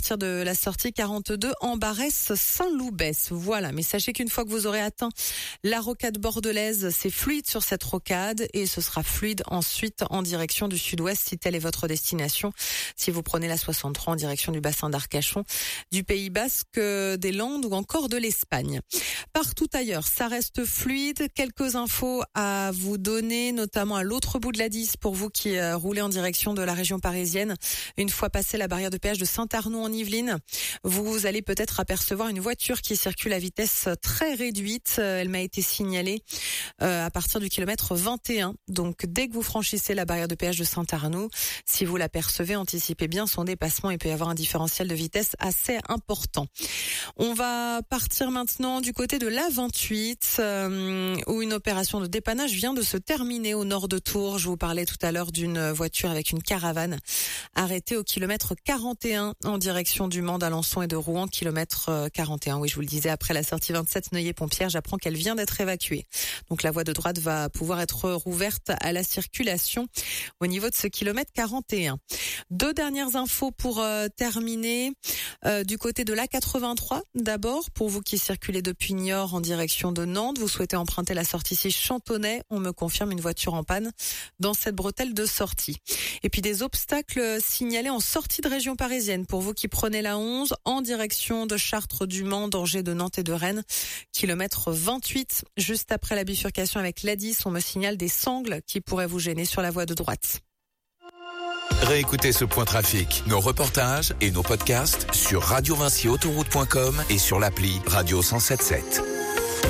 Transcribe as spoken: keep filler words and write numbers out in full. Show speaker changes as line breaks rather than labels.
partir de la sortie quarante-deux Ambarès-Saint-Loubès. Voilà, mais sachez qu'une fois que vous aurez atteint la rocade bordelaise, c'est fluide sur cette rocade et ce sera fluide ensuite en direction du sud-ouest si telle est votre destination. Si vous prenez la soixante-trois en direction du bassin d'Arcachon, du Pays Basque, des Landes ou encore de l'Espagne. Partout ailleurs, ça reste fluide. Quelques infos à vous donner, notamment à l'autre bout de la dix pour vous qui euh, roulez en direction de la région parisienne. Une fois passé la barrière de péage de Saint-Arnoux en Yvelines, vous allez peut-être apercevoir une voiture qui circule à vitesse très réduite. Elle m'a été signalée euh, à partir du kilomètre vingt et un. Donc dès que vous franchissez la barrière de péage de Saint-Arnoux, si vous l'apercevez, anticipez bien son dépassement. Il peut y avoir un différentiel de vitesse assez important. On va partir maintenant du côté de l'A vingt-huit euh, où une opération de dépannage vient de se terminer au nord de Tours. Je vous parlais tout à l'heure d'une voiture avec une caravane arrêtée au kilomètre quarante et un en direction du Mans, d'Alençon et de Rouen, kilomètre quarante et un. Oui, je vous le disais, après la sortie vingt-sept Neuilly-Pompière, j'apprends qu'elle vient d'être évacuée. Donc la voie de droite va pouvoir être rouverte à la circulation au niveau de ce kilomètre quarante et un. Deux dernières infos pour euh, terminer. Euh, du côté de l'A quatre-vingt-trois, d'abord, pour vous qui circulez depuis Niort en direction de Nantes, vous souhaitez emprunter la sortie ici Chantonnay, on me confirme une voiture en panne dans cette bretelle de sortie. Et puis des obstacles signalés en sortie de région parisienne pour vous qui prenez la onze en direction de Chartres, du Mans, d'Angers, de Nantes et de Rennes, kilomètre vingt-huit. Juste après la bifurcation avec l'A dix, on me signale des sangles qui pourraient vous gêner sur la voie de droite.
Réécoutez ce point trafic, nos reportages et nos podcasts sur radio vinci autoroute point com et sur l'appli Radio cent soixante-sept.